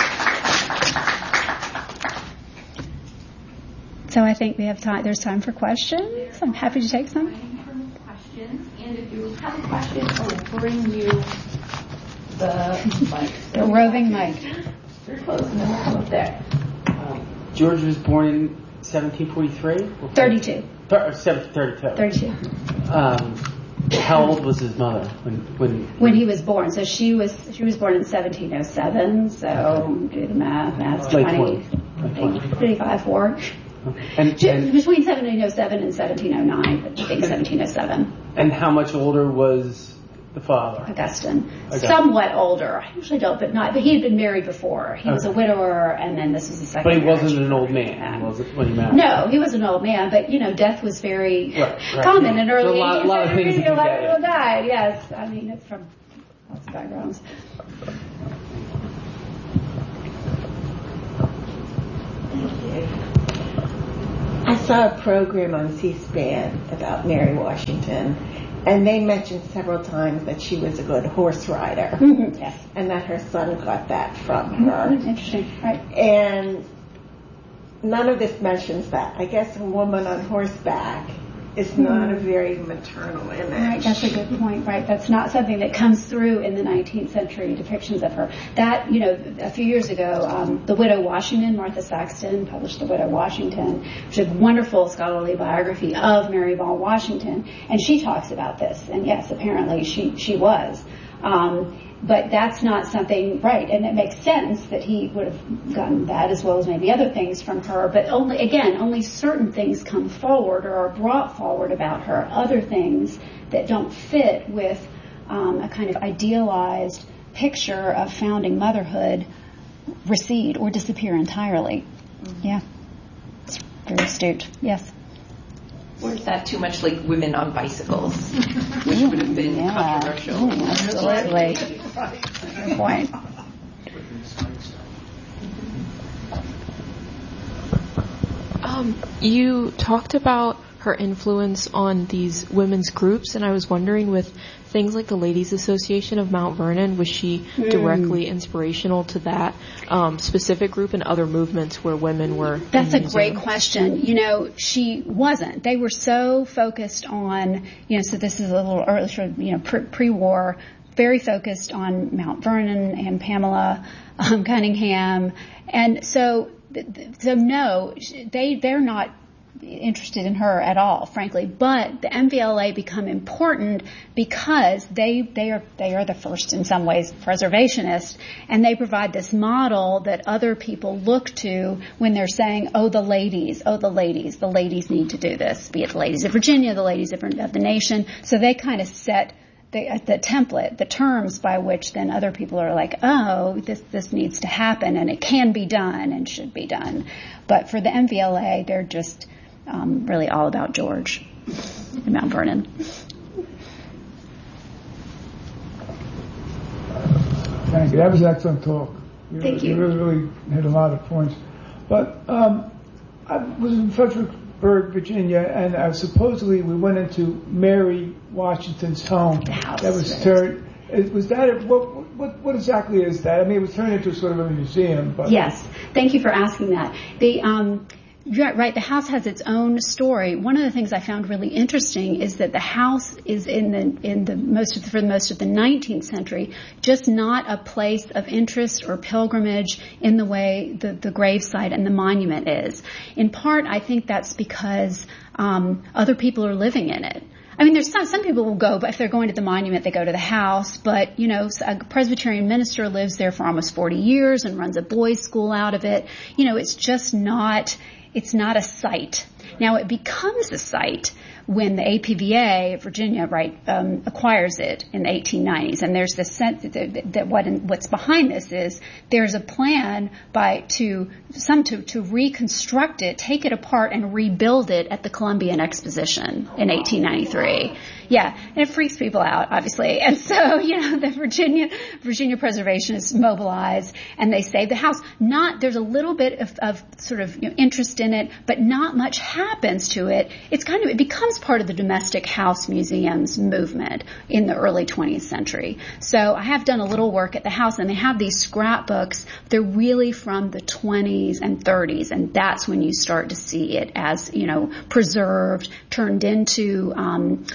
So I think we have time. There's time for questions. I'm happy to take some. Questions, and if you have a question, I'll bring you the mic. The roving mic. You're close, and then we'll come up there. Um, George was born in seventeen forty-three? thirty-two. thirty-two. thirty-two. Um, how old was his mother when when when he was born? So she was she was born in seventeen oh seven. So do the math. Math's twenty, thirty-five, four. And, and between seventeen oh seven and seventeen oh nine, but I think seventeen oh seven. And how much older was the father? Augustine. Augustine. Somewhat older. I usually don't, but not. But he had been married before. He okay. was a widower, and then this was the second. But he marriage. wasn't an old man, was it, when he married? No, he was an old man. But you know, death was very right, right. common yeah. in early. So a lot, a lot of things. A lot of people died. Yes, I mean it's from lots of backgrounds. I saw a program on C-SPAN about Mary Washington, and they mentioned several times that she was a good horse rider, mm-hmm. yes. and that her son got that from her. Mm-hmm. Interesting, right? And none of this mentions that. I guess a woman on horseback is mm-hmm. not a very maternal image. Right, that's a good point, right? That's not something that comes through in the nineteenth century depictions of her. That, you know, a few years ago, um, The Widow Washington, Martha Saxton, published The Widow Washington, which is a wonderful scholarly biography of Mary Ball Washington, and she talks about this, and yes, apparently she, she was. Um, But that's not something, right, and it makes sense that he would have gotten that as well as maybe other things from her, but only, again, only certain things come forward or are brought forward about her. Other things that don't fit with um, a kind of idealized picture of founding motherhood recede or disappear entirely. Mm-hmm. Yeah, it's very astute, yes. Or is that too much like women on bicycles, which would have been yeah. controversial? Mm, absolutely. Good point. Um, you talked about her influence on these women's groups, and I was wondering, with things like the Ladies Association of Mount Vernon, was she mm. directly inspirational to that um, specific group and other movements where women were? That's a great question. You know, she wasn't. They were so focused on, you know, so this is a little early, you know, pre-war, very focused on Mount Vernon and Pamela um, Cunningham. And so, so no, they, they're not interested in her at all, frankly. But the M V L A become important because they they are they are the first, in some ways, preservationists, and they provide this model that other people look to when they're saying, "Oh, the ladies, oh, the ladies, the ladies need to do this." Be it the ladies of Virginia, the ladies of, of the nation. So they kind of set the, the template, the terms by which then other people are like, "Oh, this this needs to happen, and it can be done and should be done." But for the M V L A, they're just Um, really all about George and Mount Vernon. Thank you. That was excellent talk. You, Thank you. You really, really hit a lot of points. But um, I was in Fredericksburg, Virginia, and uh, supposedly we went into Mary Washington's home. The house. That was turned. Was that a, what, what? What exactly is that? I mean, it was turned into sort of a museum. But yes. Thank you for asking that. The um, You're right. The house has its own story. One of the things I found really interesting is that the house is in the in the most of the, for the most of the nineteenth century just not a place of interest or pilgrimage in the way the the gravesite and the monument is. In part, I think that's because um, other people are living in it. I mean, there's some, some people will go, but if they're going to the monument, they go to the house. But, you know, a Presbyterian minister lives there for almost forty years and runs a boys' school out of it. You know, it's just not, it's not a site. Now, it becomes a site when the A P V A of Virginia, right, um, acquires it in the eighteen nineties. And there's this sense that, that what what's behind this is there's a plan by to some to, to reconstruct it, take it apart, and rebuild it at the Columbian Exposition in eighteen ninety-three. Yeah, and it freaks people out, obviously. And so, you know, the Virginia Virginia preservationists mobilize and they save the house. Not there's a little bit of, of sort of you know, interest in it, but not much happens to it. It's kind of it becomes part of the domestic house museums movement in the early twentieth century. So I have done a little work at the house, and they have these scrapbooks. They're really from the twenties and thirties, and that's when you start to see it as, you know, preserved, turned into, um, you know,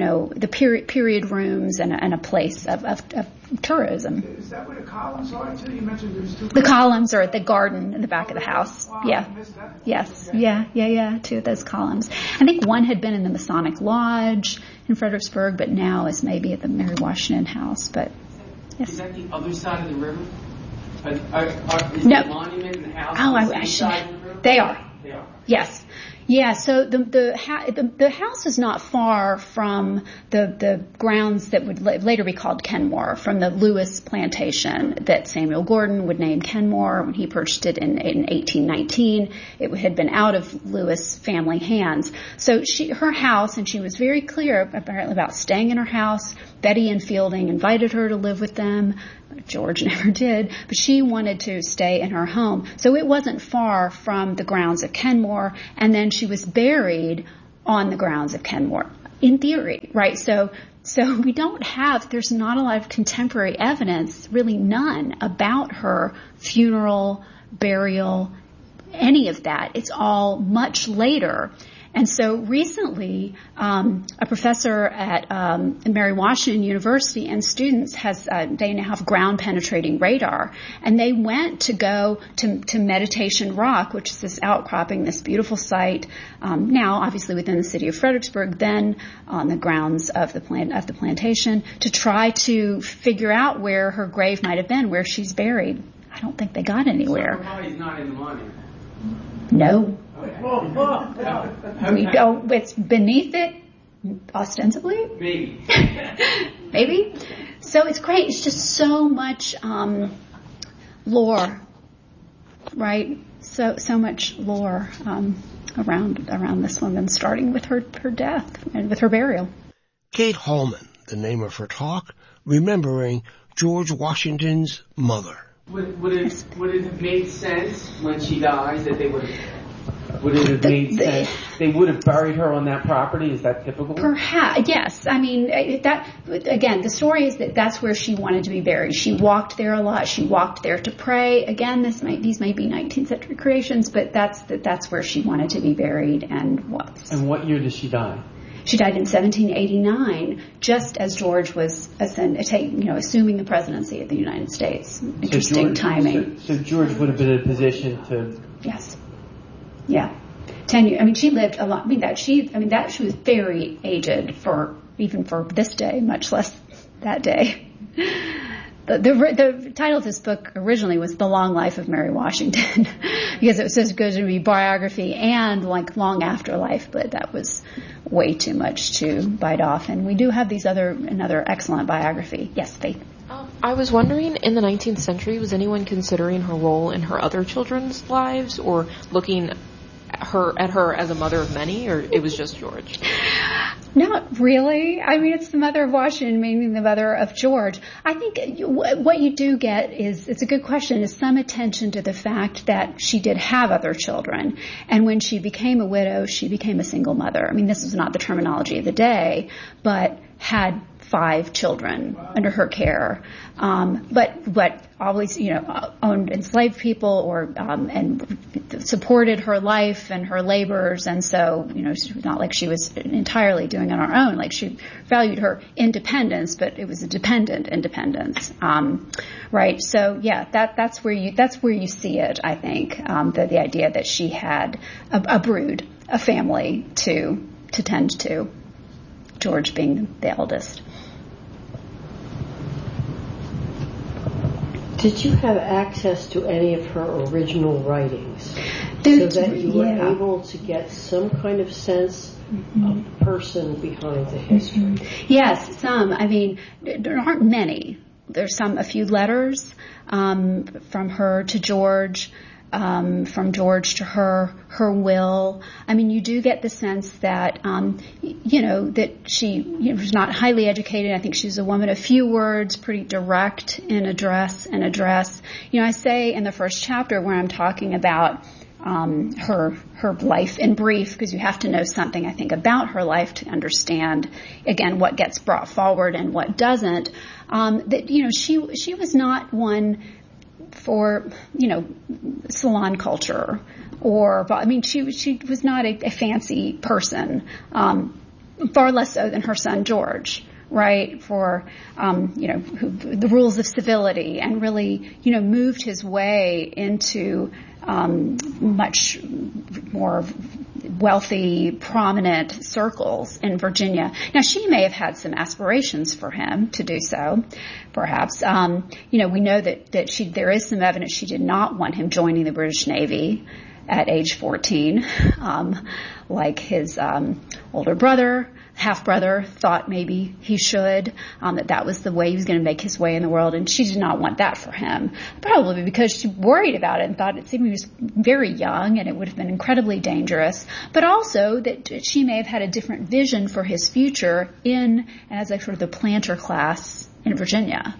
know, the period period rooms and a, and a place of, of, of tourism. Is that where the columns are too? You mentioned there's two. The columns are at the garden in the back of the house. Wow, Yeah. I missed that. Yes. Okay. Yeah. Yeah. Yeah. Two of those columns. I think one had been in the Masonic Lodge in Fredericksburg, but now is maybe at the Mary Washington House. But yes. Is that the other side of the river? Are, are, are, is No. the monument and the house Oh, on the I, I same should. side of the river? They are. They are. Yes. Yeah, so the the, ha- the the house is not far from the the grounds that would la- later be called Kenmore, from the Lewis plantation that Samuel Gordon would name Kenmore when he purchased it in, in eighteen nineteen. It had been out of Lewis family hands. So she her house, and she was very clear apparently about staying in her house. Betty and Fielding invited her to live with them. George never did, but she wanted to stay in her home. So it wasn't far from the grounds of Kenmore, and then she was buried on the grounds of Kenmore, in theory, right? So so we don't have, there's not a lot of contemporary evidence, really none, about her funeral, burial, any of that. It's all much later. And so recently, um, a professor at um, Mary Washington University and students has uh, they now have ground penetrating radar, and they went to go to, to Meditation Rock, which is this outcropping, this beautiful site, um, now obviously within the city of Fredericksburg, then on the grounds of the plant of the plantation, to try to figure out where her grave might have been, where she's buried. I don't think they got anywhere. So her body's not in the monument. No. We don't, it's beneath it, ostensibly. Maybe. Maybe. So it's great. It's just so much um, lore, right? So so much lore um, around around this woman, starting with her, her death and with her burial. Kate Holman, the name of her talk, remembering George Washington's mother. Would, would it would it have made sense when she dies that they would have Would it have made the, sense? They would have buried her on that property? Is that typical? Perhaps, yes. I mean, that again, the story is that that's where she wanted to be buried. She walked there a lot. She walked there to pray. Again, this might, these may be nineteenth century creations, but that's that's where she wanted to be buried and was. And what year did she die? She died in seventeen eighty-nine, just as George was ascend, you know, assuming the presidency of the United States. Interesting so George, timing. So, so George would have been in a position to. Yes. Yeah. Ten years. I mean, she lived a lot. I mean, that she. I mean, that she was very aged for even for this day, much less that day. The, the, the title of this book originally was The Long Life of Mary Washington because it was supposed to be biography and like long afterlife, but that was way too much to bite off. And we do have these other another excellent biography. Yes, Faith. Um, I was wondering, in the nineteenth century, was anyone considering her role in her other children's lives, or looking at her at her as a mother of many, or it was just George? Not really. I mean, it's the mother of Washington, meaning the mother of George. I think you, what you do get is, it's a good question, is some attention to the fact that she did have other children. And when she became a widow, she became a single mother. I mean, this is not the terminology of the day, but had five children under her care, um, but but always, you know, owned enslaved people or um, and supported her life and her labors, and so, you know, it's not like she was entirely doing it on her own. Like, she valued her independence, but it was a dependent independence, um, right? So yeah, that that's where you that's where you see it. I think um, the the idea that she had a, a brood, a family to to tend to. George being the eldest. Did you have access to any of her original writings Dude, so that you were yeah. able to get some kind of sense mm-hmm. of the person behind the history? Mm-hmm. Yes, some. I mean, there aren't many. There's some, a few letters um, from her to George, um, from George to her, her will. I mean, you do get the sense that, um, you know, that she you know, was not highly educated. I think she's a woman of few words, pretty direct in address and address. You know, I say in the first chapter where I'm talking about um, her her life in brief, because you have to know something, I think, about her life to understand, again, what gets brought forward and what doesn't. Um, that, you know, she she was not one for, you know, salon culture, or, I mean, she she was not a, a fancy person. Um, far less so than her son George, right, for, um, you know, who, the rules of civility, and really, you know, moved his way into um, much more wealthy, prominent circles in Virginia. Now, she may have had some aspirations for him to do so, perhaps. Um, you know, we know that, that she, there is some evidence she did not want him joining the British Navy at age fourteen, um, like his um, older brother, half-brother, thought maybe he should, um, that that was the way he was going to make his way in the world, and she did not want that for him, probably because she worried about it and thought it seemed he was very young and it would have been incredibly dangerous, but also that she may have had a different vision for his future in, as like sort of the planter class in Virginia.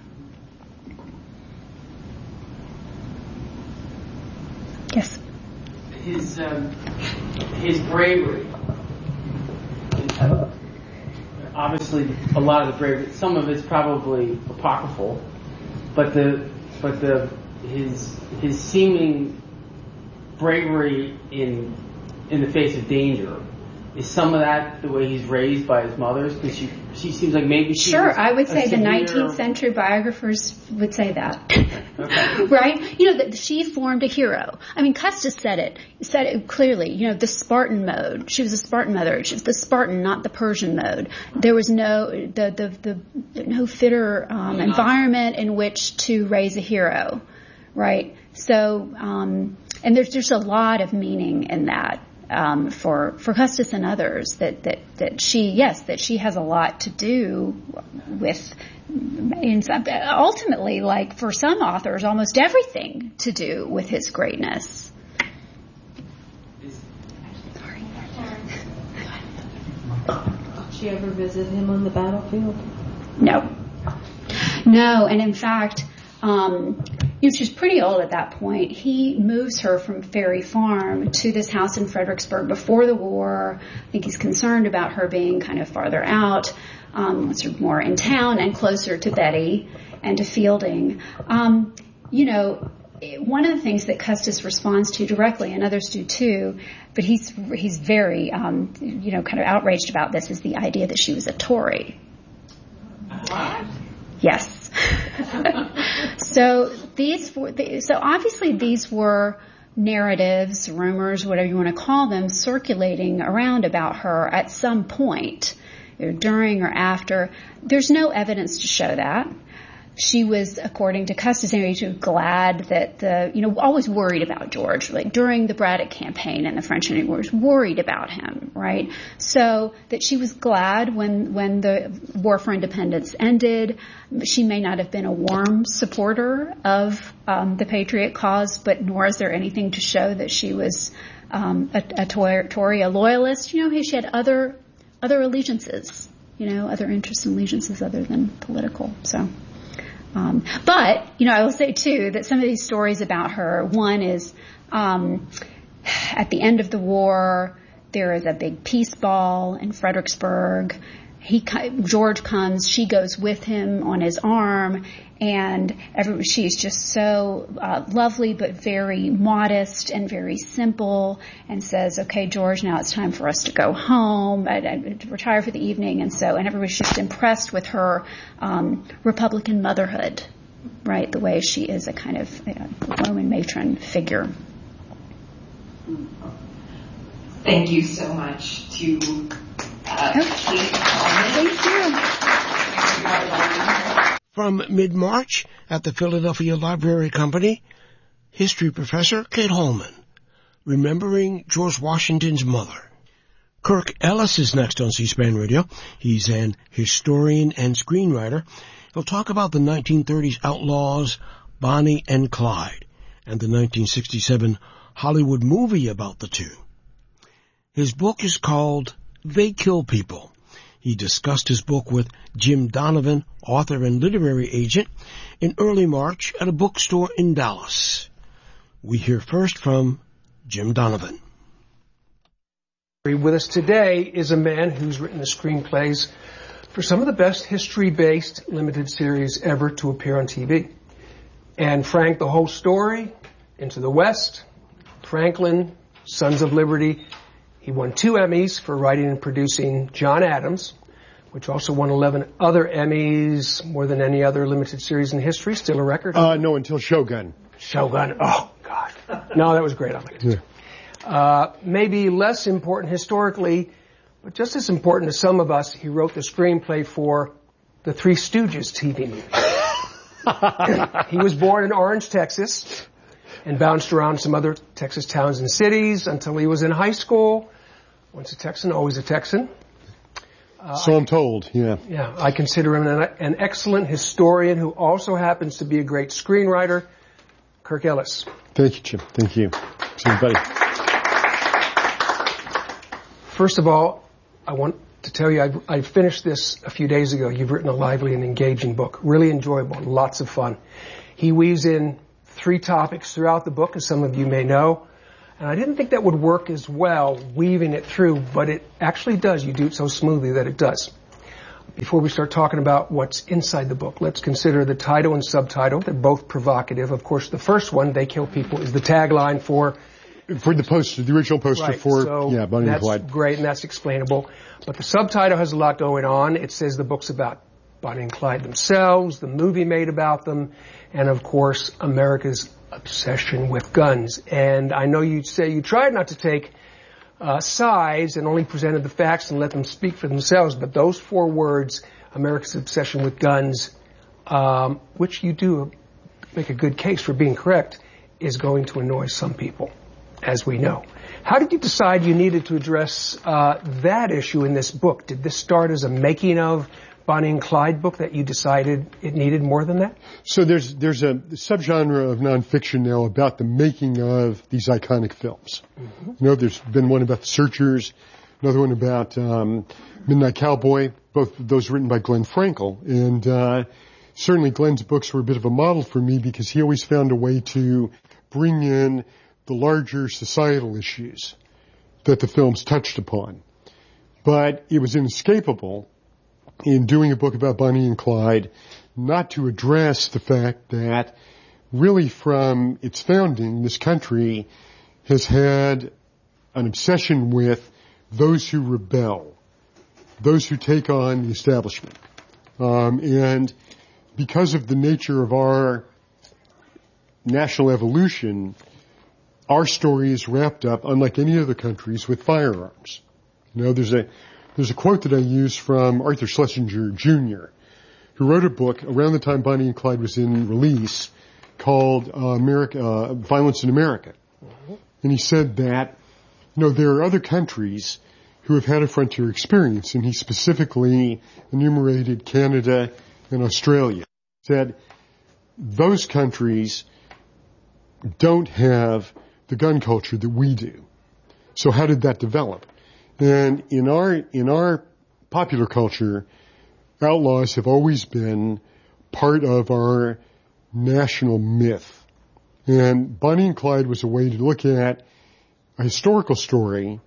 Yes? His, um, his bravery. Uh, obviously, a lot of the bravery, some of it's probably apocryphal, but the, but the, his, his seeming bravery in, in the face of danger, is some of that the way he's raised by his mother? Because she, she seems like maybe she Sure, was I would say severe... the nineteenth century biographers would say that. Okay. Right? You know, that she formed a hero. I mean, Custis said it, said it clearly, you know, the Spartan mode. She was a Spartan mother. She was the Spartan, not the Persian mode. There was no, the, the, the, no fitter, um, environment in which to raise a hero. Right? So, um, and there's just a lot of meaning in that. Um, for, for Custis and others, that, that, that she, yes, that she has a lot to do with, in some, ultimately, like for some authors, almost everything to do with his greatness. Sorry. Did she ever visit him on the battlefield? No. No, and in fact, um, you know, she's pretty old at that point. He moves her from Ferry Farm to this house in Fredericksburg before the war. I think he's concerned about her being kind of farther out, um, sort of more in town and closer to Betty and to Fielding. Um, you know, one of the things that Custis responds to directly, and others do too, but he's he's very, um, you know, kind of outraged about this, is the idea that she was a Tory. What? Yes. So these, so obviously these were narratives, rumors, whatever you want to call them, circulating around about her at some point, during or after. There's no evidence to show that. She was, according to Custis, glad that the, you know, always worried about George. Like during the Braddock campaign and the French Indian Wars, worried about him, right? So that she was glad when when the War for Independence ended. She may not have been a warm supporter of um, the Patriot cause, but nor is there anything to show that she was um, a, a Tory, a loyalist. You know, she had other other allegiances, you know, other interests and allegiances other than political. So. Um, but, you know, I will say, too, that some of these stories about her, one is um, at the end of the war, there is a big peace ball in Fredericksburg. He, George comes, she goes with him on his arm, and every, she's just so uh, lovely but very modest and very simple, and says, okay, George, now it's time for us to go home, I, I retire for the evening, and so, and everybody's just impressed with her um, Republican motherhood, right, the way she is a kind of you know, Roman matron figure. Thank you so much to uh, Kate Holman. Thank you. From mid-March at the Philadelphia Library Company, history professor Kate Holman, remembering George Washington's mother. Kirk Ellis is next on C-SPAN Radio. He's an historian and screenwriter. He'll talk about the nineteen thirties outlaws Bonnie and Clyde and the nineteen sixty-seven Hollywood movie about the two. His book is called They Kill People. He discussed his book with Jim Donovan, author and literary agent, in early March at a bookstore in Dallas. We hear first from Jim Donovan. With us today is a man who's written the screenplays for some of the best history-based limited series ever to appear on T V. Anne Frank, The Whole Story, Into the West, Franklin, Sons of Liberty, He won two Emmys for writing and producing John Adams, which also won eleven other Emmys, more than any other limited series in history. Still a record? Uh, no, until Shogun. Shogun. Oh, God. No, that was great. I liked it. Yeah. Uh, maybe less important historically, but just as important to some of us, he wrote the screenplay for the Three Stooges T V movie. He was born in Orange, Texas, and bounced around some other Texas towns and cities until he was in high school. Once a Texan, always a Texan. Uh, so I'm told, yeah. Yeah, I consider him an, an excellent historian who also happens to be a great screenwriter. Kirk Ellis. Thank you, Jim. Thank you. See you, buddy. First of all, I want to tell you, I, I finished this a few days ago. You've written a lively and engaging book. Really enjoyable. Lots of fun. He weaves in three topics throughout the book, as some of you may know. And I didn't think that would work as well, weaving it through, but it actually does. You do it so smoothly that it does. Before we start talking about what's inside the book, let's consider the title and subtitle. They're both provocative. Of course, the first one, They Kill People, is the tagline for... For the poster, the original poster right, for, so yeah, Bonnie and Clyde. That's great, and that's explainable. But the subtitle has a lot going on. It says the book's about Bonnie and Clyde themselves, the movie made about them, and of course, America's obsession with guns. And I know you say you tried not to take uh, sides and only presented the facts and let them speak for themselves, but those four words, America's obsession with guns, um, which you do make a good case for being correct, is going to annoy some people, as we know. How did you decide you needed to address uh, that issue in this book? Did this start as a making of Bonnie and Clyde book that you decided it needed more than that? So there's there's a subgenre of nonfiction now about the making of these iconic films. Mm-hmm. You know, there's been one about The Searchers, another one about um, Midnight Cowboy, both of those written by Glenn Frankel. And uh, certainly Glenn's books were a bit of a model for me because he always found a way to bring in the larger societal issues that the films touched upon. But it was inescapable in doing a book about Bonnie and Clyde not to address the fact that really from its founding, this country has had an obsession with those who rebel, those who take on the establishment. Um, and because of the nature of our national evolution, our story is wrapped up, unlike any other countries, with firearms. You know, there's a there's a quote that I use from Arthur Schlesinger Junior, who wrote a book around the time Bonnie and Clyde was in release called uh, America, uh, Violence in America. Mm-hmm. And he said that, you know, there are other countries who have had a frontier experience, and he specifically enumerated Canada and Australia. He said those countries don't have the gun culture that we do. So how did that develop? And in our, in our popular culture, outlaws have always been part of our national myth. And Bonnie and Clyde was a way to look at a historical story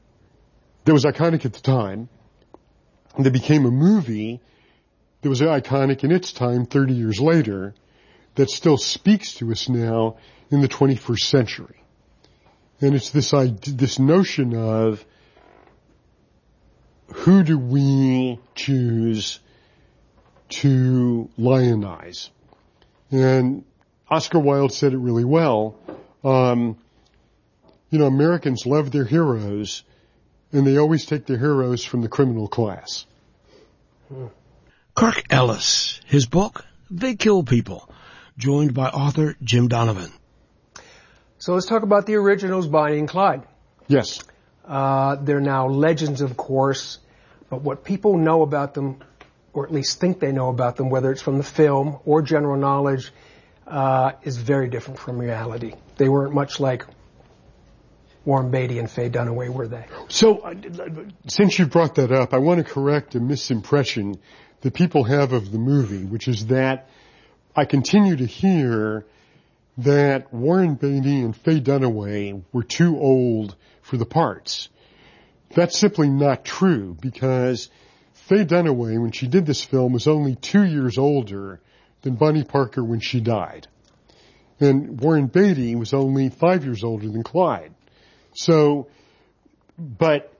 that was iconic at the time, and that became a movie that was iconic in its time thirty years later, that still speaks to us now in the twenty-first century. And it's this idea, this notion of who do we choose to lionize? And Oscar Wilde said it really well. Um, you know, Americans love their heroes, and they always take their heroes from the criminal class. Kirk Ellis, his book, They Kill People, joined by author Jim Donovan. So let's talk about the originals, Bonnie and Clyde. Yes. Uh, they're now legends, of course, but what people know about them, or at least think they know about them, whether it's from the film or general knowledge, uh, is very different from reality. They weren't much like Warren Beatty and Faye Dunaway, were they? So, uh, since you brought that up, I want to correct a misimpression that people have of the movie, which is that I continue to hear that Warren Beatty and Faye Dunaway were too old for the parts. That's simply not true, because Faye Dunaway, when she did this film, was only two years older than Bonnie Parker when she died. And Warren Beatty was only five years older than Clyde. So but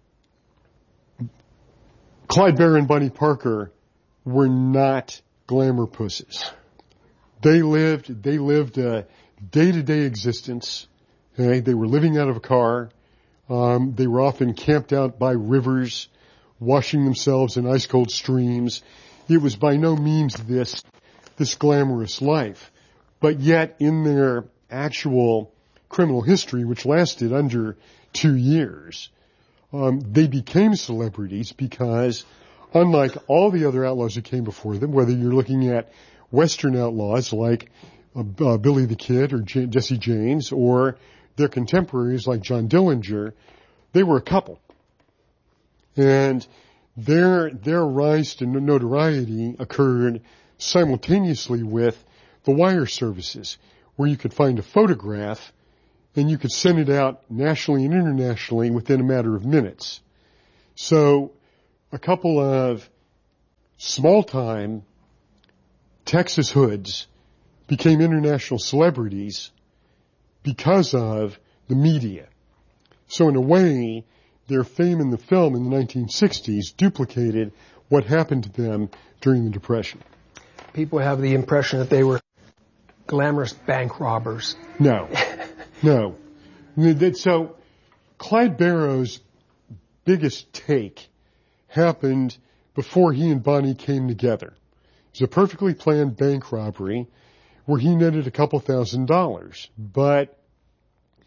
Clyde Barrow and Bunny Parker were not glamour pussies. They lived, they lived a day-to-day existence. Okay? They were living out of a car. Um, they were often camped out by rivers, washing themselves in ice-cold streams. It was by no means this, this glamorous life. But yet, in their actual criminal history, which lasted under two years, um, they became celebrities because, unlike all the other outlaws who came before them, whether you're looking at Western outlaws like uh, uh, Billy the Kid or J- Jesse James, or their contemporaries like John Dillinger, they were a couple. And their their rise to notoriety occurred simultaneously with the wire services, where you could find a photograph and you could send it out nationally and internationally within a matter of minutes. So a couple of small-time Texas hoods became international celebrities because of the media. So in a way, their fame in the film in the nineteen sixties duplicated what happened to them during the Depression. People have the impression that they were glamorous bank robbers. No. No. So Clyde Barrow's biggest take happened before he and Bonnie came together. It was a perfectly planned bank robbery where he netted a couple thousand dollars. But